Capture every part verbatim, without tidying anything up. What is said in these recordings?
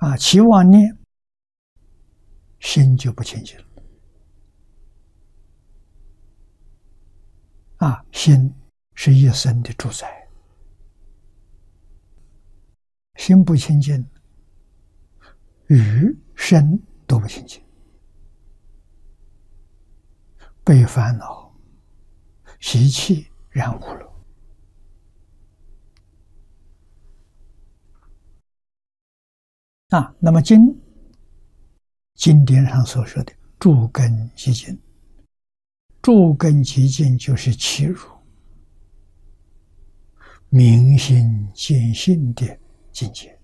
啊，起妄念，心就不清净了。啊，心是一生的主宰，心不清净，语身都不清净，被烦恼习气染污了。啊，那么经经典上所说的诸根极净，诸根极净就是契入明心见性的境界。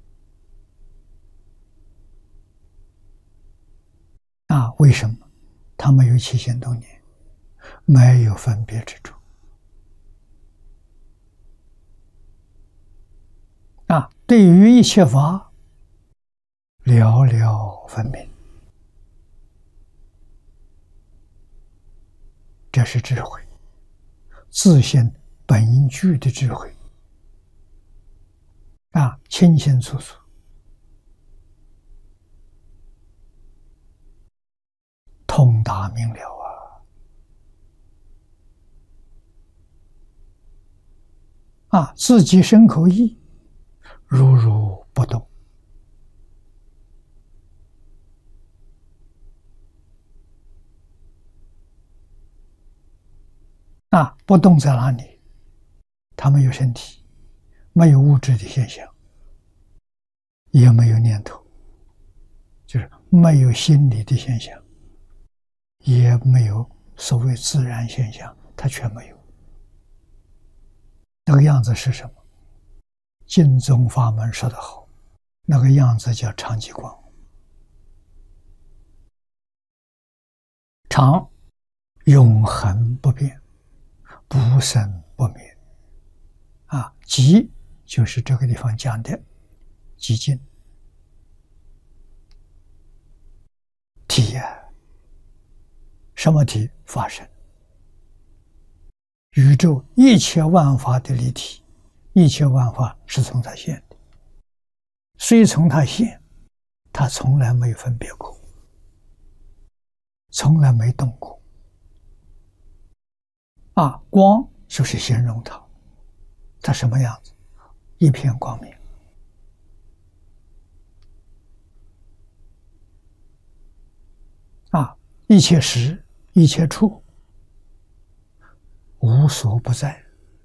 啊，为什么？他没有起心动念，没有分别之处。啊，对于一切法了了分明，这是智慧，自性本具的智慧。啊，清清楚楚，通达明了啊！啊，自己身口意如如不动。啊，不动在哪里？他没有身体，没有物质的现象，也没有念头，就是没有心理的现象，也没有所谓自然现象，它全没有。那个样子是什么？净宗法门说得好，那个样子叫常寂光。常，永恒不变，不生不灭。啊，寂就是这个地方讲的寂静。体呀、啊，什么体？法身。宇宙一切万法的立体，一切万法是从它现的，虽从它现，它从来没有分别过，从来没动过。啊，光就是形容它，它什么样子？一片光明。啊，一切时，一切处，无所不在。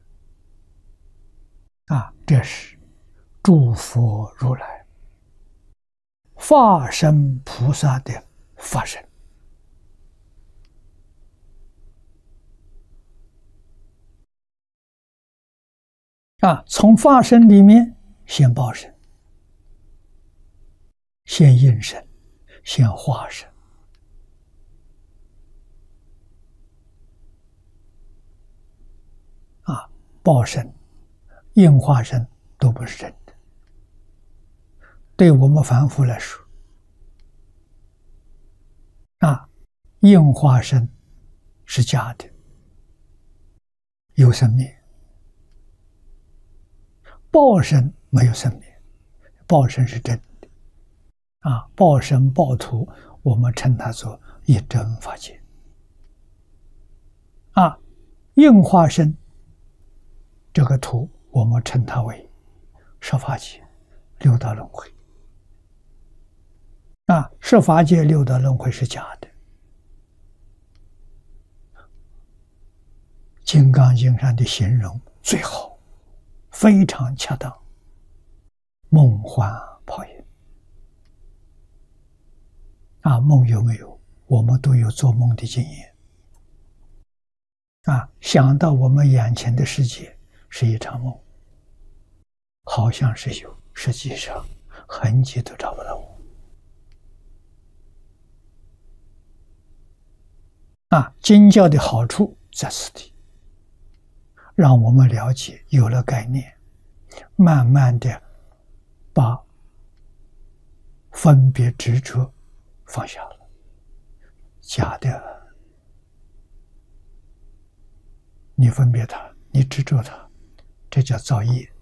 啊，这是诸佛如来化身菩萨的法身。啊，从法身里面现报身，现应身，现化身。啊，报身、应化身都不是真的。对我们凡夫来说，啊，应化身是假的，有生灭；报身没有生灭，报身是真的。啊，报身报土，我们称它做一真法界。啊，应化身这个土，我们称它为十法界、六道轮回。啊，十法界、六道轮回是假的。金刚经上的形容最好，非常恰当。梦幻泡影。啊，梦有没有？我们都有做梦的经验。啊，想到我们眼前的世界是一场梦，好像是有，实际上痕迹都找不到我。啊，经教的好处在此地，让我们了解，有了概念，慢慢的把分别执着放下了。假的，你分别它，你执着它，这叫造业。